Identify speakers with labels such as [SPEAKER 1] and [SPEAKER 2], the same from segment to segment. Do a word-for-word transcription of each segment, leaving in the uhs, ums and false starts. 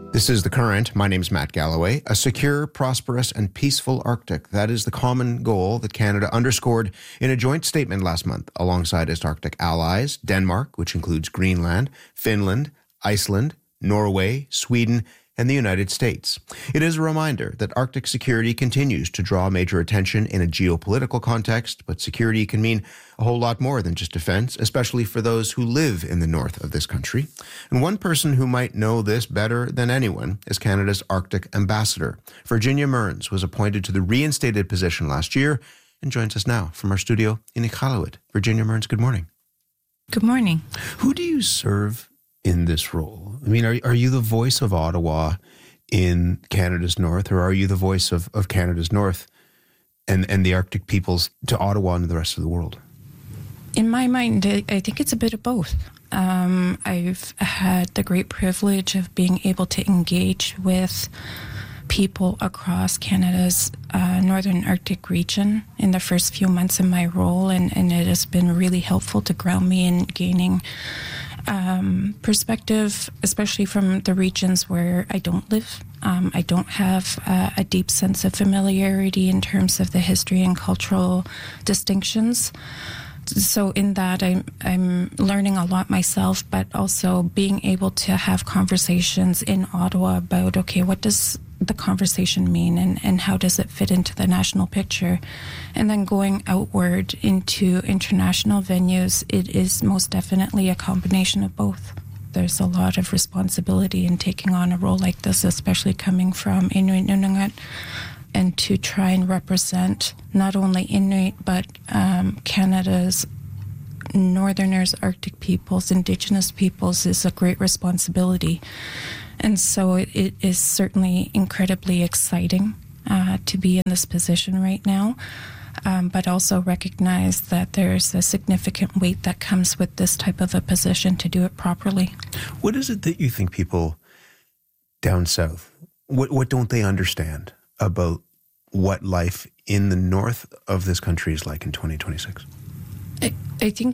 [SPEAKER 1] This is The Current. My name's Matt Galloway. A secure, prosperous, and peaceful Arctic. That is the common goal that Canada underscored in a joint statement last month alongside its Arctic allies, Denmark, which includes Greenland, Finland, Iceland, Norway, Sweden, and the United States. It is a reminder that Arctic security continues to draw major attention in a geopolitical context, but security can mean a whole lot more than just defense, especially for those who live in the north of this country. And one person who might know this better than anyone is Canada's Arctic ambassador. Virginia Mearns was appointed to the reinstated position last year and joins us now from our studio in Iqaluit. Virginia Mearns, good morning.
[SPEAKER 2] Good morning.
[SPEAKER 1] Who do you serve in this role? I mean, are are you the voice of Ottawa in Canada's north, or are you the voice of, of Canada's north and, and the Arctic peoples to Ottawa and the rest of the world?
[SPEAKER 2] In my mind, I think it's a bit of both. Um, I've had the great privilege of being able to engage with people across Canada's uh, northern Arctic region in the first few months of my role, and, and it has been really helpful to ground me in gaining Um, perspective, especially from the regions where I don't live. Um, I don't have uh, a deep sense of familiarity in terms of the history and cultural distinctions. So in that, I'm, I'm learning a lot myself, but also being able to have conversations in Ottawa about, okay, what does the conversation mean, and, and how does it fit into the national picture? And then going outward into international venues, it is most definitely a combination of both. There's a lot of responsibility in taking on a role like this, especially coming from Inuit Nunangat, and to try and represent not only Inuit, but um, Canada's Northerners, Arctic peoples, Indigenous peoples is a great responsibility. And so it, it is certainly incredibly exciting uh, to be in this position right now, um, but also recognize that there's a significant weight that comes with this type of a position to do it properly.
[SPEAKER 1] What is it that you think people down south, what, what don't they understand about what life in the north of this country is like in twenty twenty-six?
[SPEAKER 2] I, I think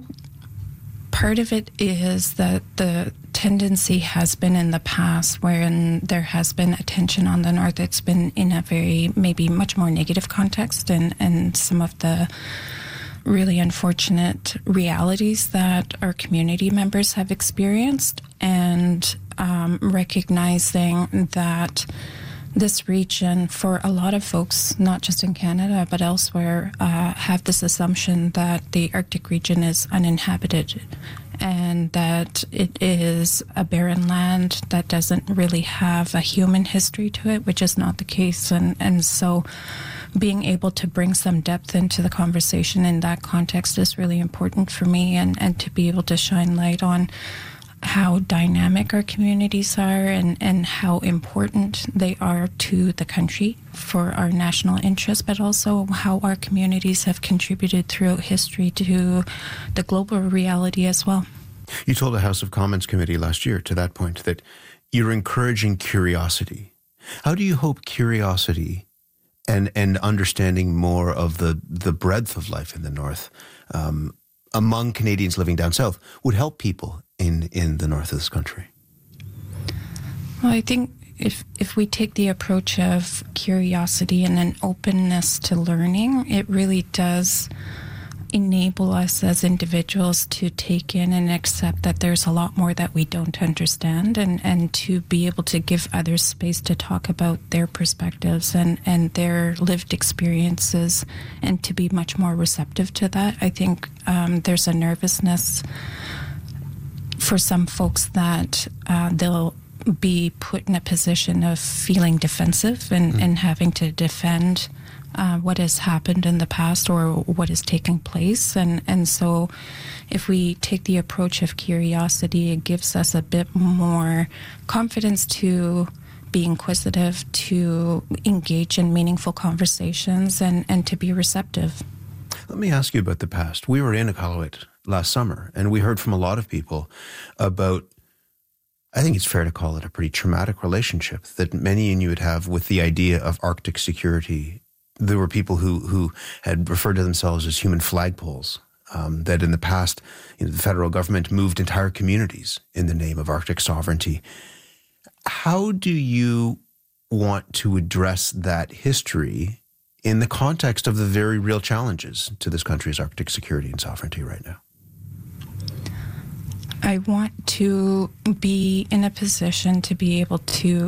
[SPEAKER 2] part of it is that the tendency has been in the past wherein there has been attention on the north. It's been in a very, maybe much more negative context, and, and some of the really unfortunate realities that our community members have experienced, and um, recognizing that this region, for a lot of folks, not just in Canada, but elsewhere, uh, have this assumption that the Arctic region is uninhabited and that it is a barren land that doesn't really have a human history to it, which is not the case. And, and so being able to bring some depth into the conversation in that context is really important for me, and, and to be able to shine light on how dynamic our communities are, and, and how important they are to the country for our national interest, but also how our communities have contributed throughout history to the global reality as well.
[SPEAKER 1] You told a House of Commons committee last year to that point that you're encouraging curiosity. How do you hope curiosity and, and understanding more of the, the breadth of life in the north um, among Canadians living down south would help people in, in the north of this country?
[SPEAKER 2] Well, I think if if we take the approach of curiosity and an openness to learning, it really does enable us as individuals to take in and accept that there's a lot more that we don't understand, and, and to be able to give others space to talk about their perspectives and, and their lived experiences, and to be much more receptive to that. I think um, there's a nervousness for some folks that uh, they'll be put in a position of feeling defensive and, mm. and having to defend uh, what has happened in the past or what is taking place. And, and so if we take the approach of curiosity, it gives us a bit more confidence to be inquisitive, to engage in meaningful conversations, and, and to be receptive.
[SPEAKER 1] Let me ask you about the past. We were in Iqaluit last summer, and we heard from a lot of people about, I think it's fair to call it a pretty traumatic relationship that many Inuit have with the idea of Arctic security. There were people who, who had referred to themselves as human flagpoles, um, that in the past, you know, the federal government moved entire communities in the name of Arctic sovereignty. How do you want to address that history in the context of the very real challenges to this country's Arctic security and sovereignty right now?
[SPEAKER 2] I want to be in a position to be able to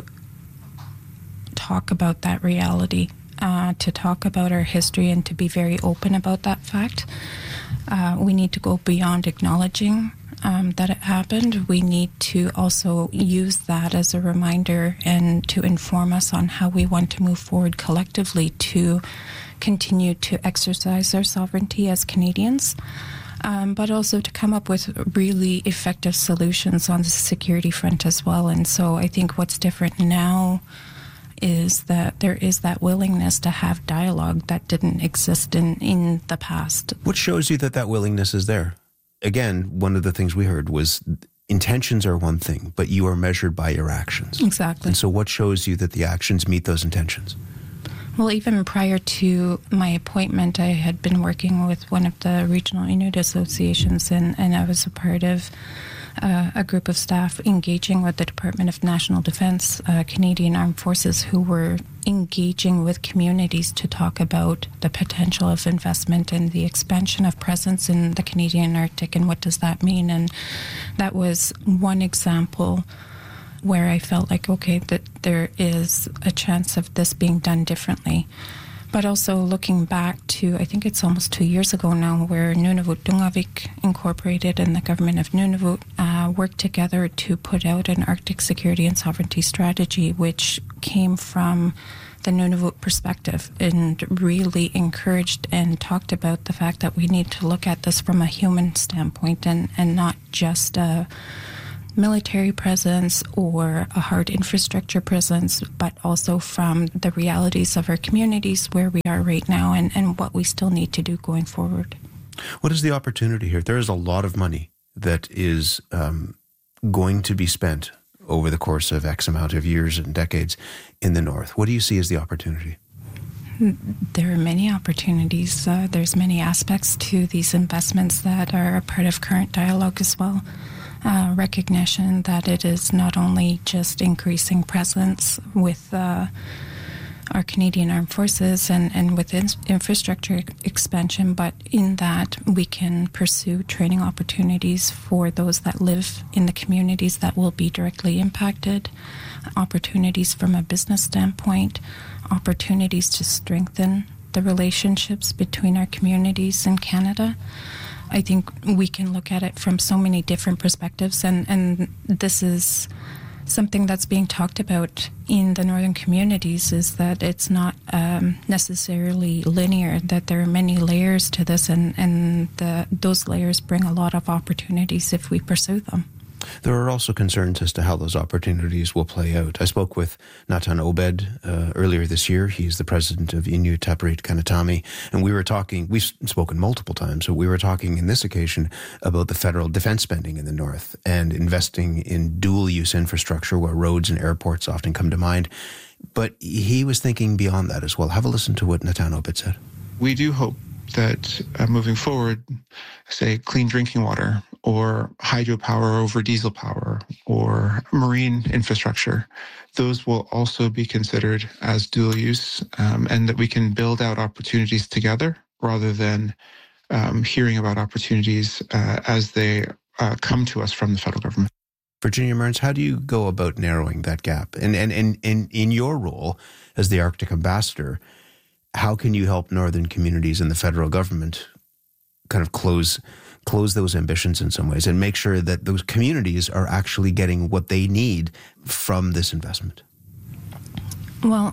[SPEAKER 2] talk about that reality, uh, to talk about our history, and to be very open about that fact. Uh, we need to go beyond acknowledging um, that it happened. We need to also use that as a reminder and to inform us on how we want to move forward collectively to continue to exercise our sovereignty as Canadians. Um, but also to come up with really effective solutions on the security front as well. And so I think what's different now is that there is that willingness to have dialogue that didn't exist in, in the past.
[SPEAKER 1] What shows you that that willingness is there? Again, one of the things we heard was intentions are one thing, but you are measured by your actions.
[SPEAKER 2] Exactly.
[SPEAKER 1] And so what shows you that the actions meet those intentions?
[SPEAKER 2] Well, even prior to my appointment, I had been working with one of the regional Inuit associations, and, and I was a part of uh, a group of staff engaging with the Department of National Defence, uh, Canadian Armed Forces, who were engaging with communities to talk about the potential of investment and the expansion of presence in the Canadian Arctic, and what does that mean. And that was one example where I felt like, okay, that there is a chance of this being done differently. But also looking back to, I think it's almost two years ago now, where Nunavut Dungavik Incorporated and the government of Nunavut uh, worked together to put out an Arctic security and sovereignty strategy, which came from the Nunavut perspective and really encouraged and talked about the fact that we need to look at this from a human standpoint and, and not just a military presence or a hard infrastructure presence, but also from the realities of our communities where we are right now and, and what we still need to do going forward.
[SPEAKER 1] What is the opportunity here? There is a lot of money that is um, going to be spent over the course of X amount of years and decades in the North. What do you see as the opportunity?
[SPEAKER 2] There are many opportunities. Uh, there's many aspects to these investments that are a part of current dialogue as well. Uh, recognition that it is not only just increasing presence with uh, our Canadian Armed Forces and, and with in- infrastructure expansion, but in that we can pursue training opportunities for those that live in the communities that will be directly impacted, opportunities from a business standpoint, opportunities to strengthen the relationships between our communities in Canada. I think we can look at it from so many different perspectives, and, and this is something that's being talked about in the northern communities, is that it's not um, necessarily linear, that there are many layers to this, and, and the, those layers bring a lot of opportunities if we pursue them.
[SPEAKER 1] There are also concerns as to how those opportunities will play out. I spoke with Natan Obed uh, earlier this year. He's the president of Inuit Tapiriit Kanatami, and we were talking, we've spoken multiple times, so we were talking in this occasion about the federal defense spending in the North and investing in dual-use infrastructure where roads and airports often come to mind. But he was thinking beyond that as well. Have a listen to what Natan Obed said.
[SPEAKER 3] We do hope that uh, moving forward, say, clean drinking water or hydropower over diesel power or marine infrastructure, those will also be considered as dual use, um, and that we can build out opportunities together rather than um, hearing about opportunities uh, as they uh, come to us from the federal government.
[SPEAKER 1] Virginia Mearns, how do you go about narrowing that gap? And, and, and, and in your role as the Arctic ambassador, how can you help northern communities and the federal government kind of close close those ambitions in some ways and make sure that those communities are actually getting what they need from this investment?
[SPEAKER 2] Well,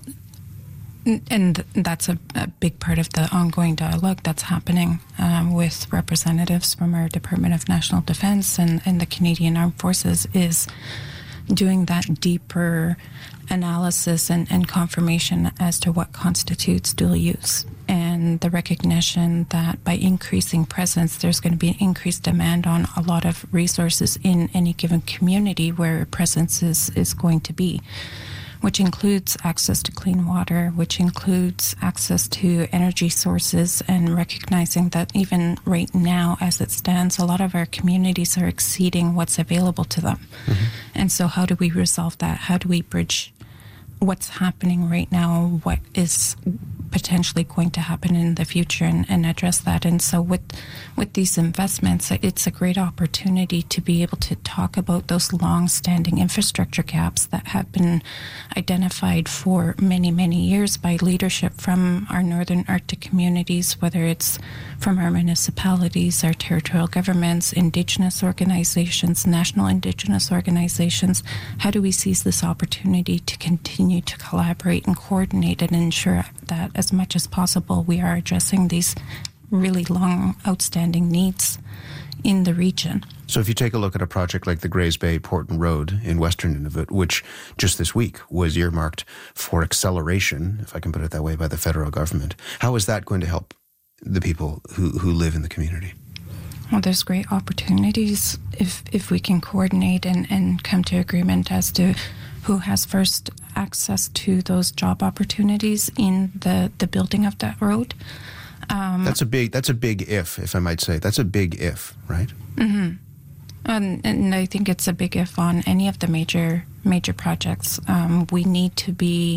[SPEAKER 2] and that's a, a big part of the ongoing dialogue that's happening um, with representatives from our Department of National Defence and, and the Canadian Armed Forces, is doing that deeper analysis and, and confirmation as to what constitutes dual use, and the recognition that by increasing presence, there's going to be an increased demand on a lot of resources in any given community where presence is, is going to be. which includes access to clean water, which includes access to energy sources, and recognizing that even right now, as it stands, a lot of our communities are exceeding what's available to them. Mm-hmm. And so how do we resolve that? How do we bridge what's happening right now, what is potentially going to happen in the future, and, and address that? And so with with these investments, it's a great opportunity to be able to talk about those long-standing infrastructure gaps that have been identified for many, many years by leadership from our Northern Arctic communities, whether it's from our municipalities, our territorial governments, Indigenous organizations, national Indigenous organizations. How do we seize this opportunity to continue to collaborate and coordinate and ensure that as much as possible we are addressing these really long outstanding needs in the region?
[SPEAKER 1] So if you take a look at a project like the Grays Bay Porton Road in Western Nunavut, which just this week was earmarked for acceleration, if I can put it that way, by the federal government, how is that going to help the people who, who live in the community?
[SPEAKER 2] Well, there's great opportunities if if we can coordinate and, and come to agreement as to who has first access to those job opportunities in the, the building of that road. Um,
[SPEAKER 1] that's a big that's a big if, if I might say. That's a big if, right?
[SPEAKER 2] Mm-hmm. And, and I think it's a big if on any of the major major projects. Um, we need to be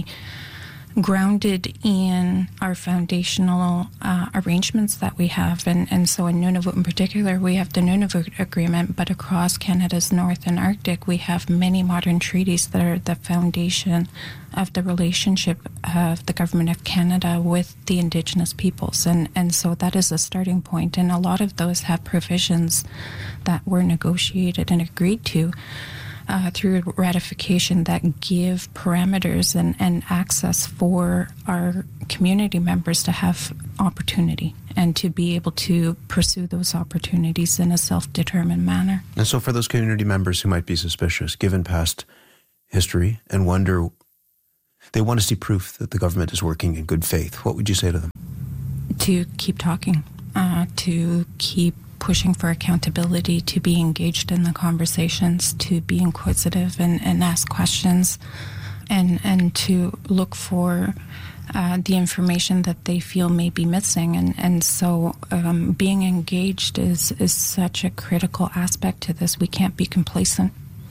[SPEAKER 2] grounded in our foundational uh, arrangements that we have. And, and so in Nunavut in particular, we have the Nunavut Agreement, but across Canada's North and Arctic, we have many modern treaties that are the foundation of the relationship of the Government of Canada with the Indigenous peoples. And, and so that is a starting point. And a lot of those have provisions that were negotiated and agreed to Uh, through ratification that give parameters and, and access for our community members to have opportunity and to be able to pursue those opportunities in a self-determined manner.
[SPEAKER 1] And so for those community members who might be suspicious, given past history, and wonder, they want to see proof that the government is working in good faith, what would you say to them?
[SPEAKER 2] To keep talking, uh, to keep pushing for accountability, to be engaged in the conversations, to be inquisitive and, and ask questions, and and to look for uh, the information that they feel may be missing. And, and so um, being engaged is, is such a critical aspect to this. We can't be complacent.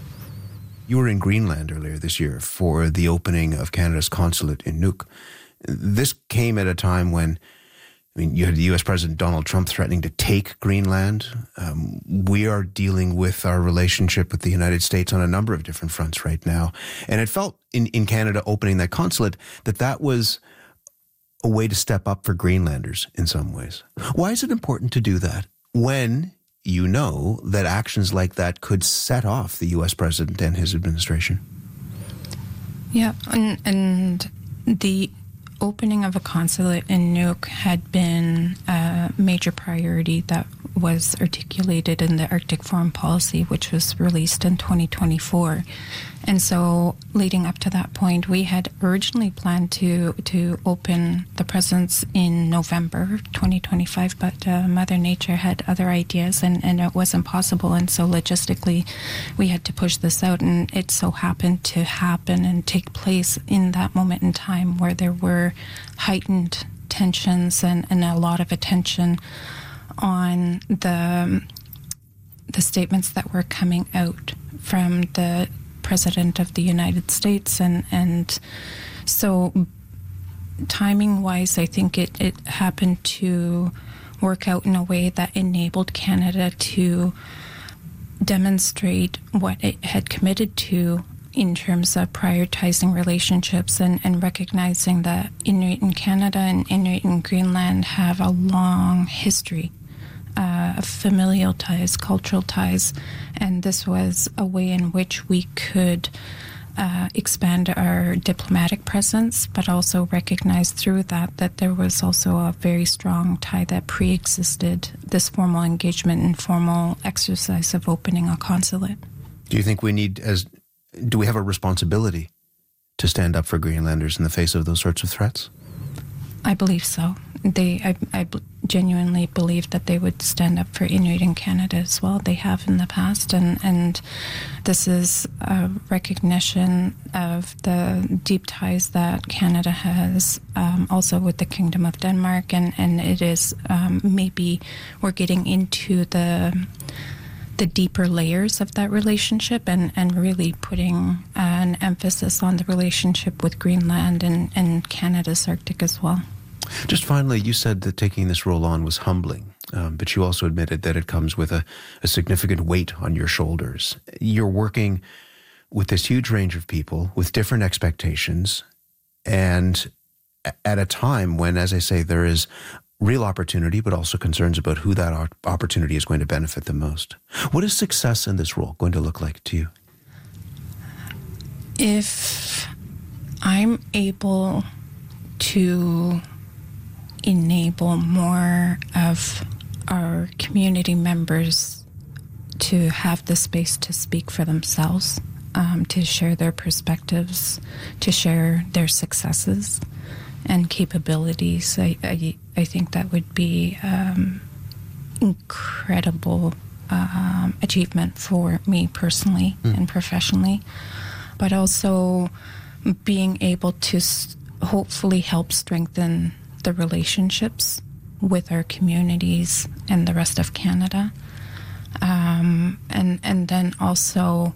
[SPEAKER 1] You were in Greenland earlier this year for the opening of Canada's consulate in Nuuk. This came at a time when, I mean, you had the U S President Donald Trump threatening to take Greenland. Um, we are dealing with our relationship with the United States on a number of different fronts right now. And it felt in, in Canada opening that consulate that that was a way to step up for Greenlanders in some ways. Why is it important to do that when you know that actions like that could set off the U S President and his administration?
[SPEAKER 2] Yeah, and, and the opening of a consulate in Nuuk had been a major priority that was articulated in the Arctic Foreign Policy, which was released in twenty twenty-four. And so leading up to that point, we had originally planned to to open the presence in November twenty twenty-five, but uh, Mother Nature had other ideas and, and it wasn't possible. And so logistically, we had to push this out. And it so happened to happen and take place in that moment in time where there were heightened tensions and, and a lot of attention on the the statements that were coming out from the President of the United States. And, and so timing-wise, I think it, it happened to work out in a way that enabled Canada to demonstrate what it had committed to in terms of prioritizing relationships and, and recognizing that Inuit in Canada and Inuit in Greenland have a long history uh, of familial ties, cultural ties, and this was a way in which we could uh, expand our diplomatic presence, but also recognize through that that there was also a very strong tie that pre-existed this formal engagement and formal exercise of opening a consulate.
[SPEAKER 1] Do you think we need, as do we have a responsibility to stand up for Greenlanders in the face of those sorts of threats?
[SPEAKER 2] I believe so. They, I, I genuinely believe that they would stand up for Inuit in Canada as well. They have in the past, and, and this is a recognition of the deep ties that Canada has um, also with the Kingdom of Denmark, and, and it is um, maybe we're getting into the the deeper layers of that relationship and, and really putting an emphasis on the relationship with Greenland and, and Canada's Arctic as well.
[SPEAKER 1] Just finally, you said that taking this role on was humbling, um, but you also admitted that it comes with a, a significant weight on your shoulders. You're working with this huge range of people with different expectations, and at a time when, as I say, there is real opportunity, but also concerns about who that opportunity is going to benefit the most. What is success in this role going to look like to you?
[SPEAKER 2] If I'm able to enable more of our community members to have the space to speak for themselves, um, to share their perspectives, to share their successes and capabilities, I, I, I think that would be um, incredible um, achievement for me personally mm. and professionally, but also being able to s- hopefully help strengthen the relationships with our communities and the rest of Canada. Um, and, and then also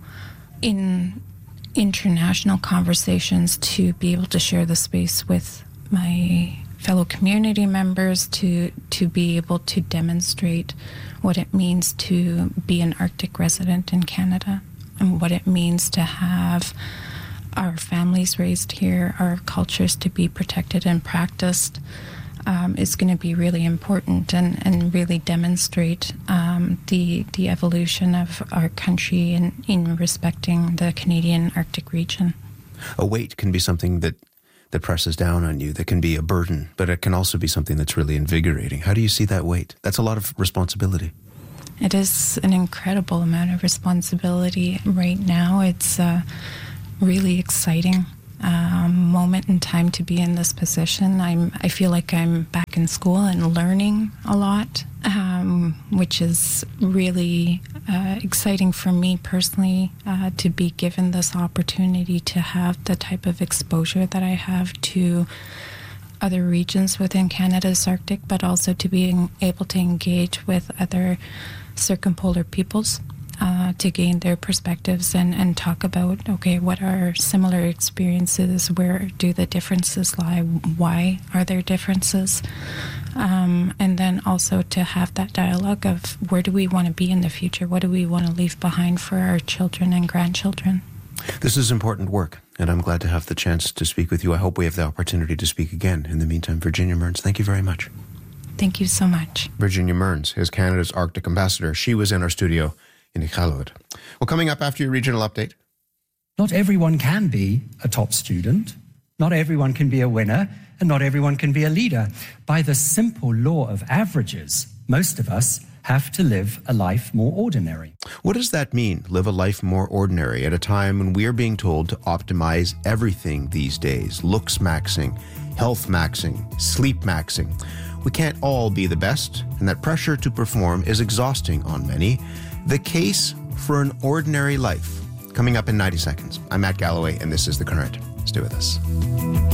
[SPEAKER 2] in international conversations to be able to share the space with my fellow community members, to to be able to demonstrate what it means to be an Arctic resident in Canada and what it means to have our families raised here, our cultures to be protected and practiced, um, is going to be really important and, and really demonstrate um, the the evolution of our country in, in respecting the Canadian Arctic region.
[SPEAKER 1] A weight can be something that that presses down on you, that can be a burden, but it can also be something that's really invigorating. How do you see that weight? That's a lot of responsibility.
[SPEAKER 2] It is an incredible amount of responsibility right now. It's a really exciting um, moment in time to be in this position. I'm, I feel like I'm back in school and learning a lot, um, which is really uh, exciting for me personally, uh, to be given this opportunity to have the type of exposure that I have to other regions within Canada's Arctic, but also to being able to engage with other circumpolar peoples, uh, to gain their perspectives and, and talk about, okay, what are similar experiences? Where do the differences lie? Why are there differences? Um, and then also to have that dialogue of where do we want to be in the future? What do we want to leave behind for our children and grandchildren?
[SPEAKER 1] This is important work, and I'm glad to have the chance to speak with you. I hope we have the opportunity to speak again. In the meantime, Virginia Mearns, thank you very much.
[SPEAKER 2] Thank you so much.
[SPEAKER 1] Virginia Mearns is Canada's Arctic ambassador. She was in our studio in Iqaluit. Well, coming up after your regional update.
[SPEAKER 4] Not everyone can be a top student. Not everyone can be a winner. And not everyone can be a leader. By the simple law of averages, most of us have to live a life more ordinary.
[SPEAKER 1] What does that mean, live a life more ordinary, at a time when we are being told to optimize everything these days? Looks maxing, health maxing, sleep maxing. We can't all be the best, and that pressure to perform is exhausting on many. The case for an ordinary life. Coming up in ninety seconds. I'm Matt Galloway, and this is The Current. Stay with us.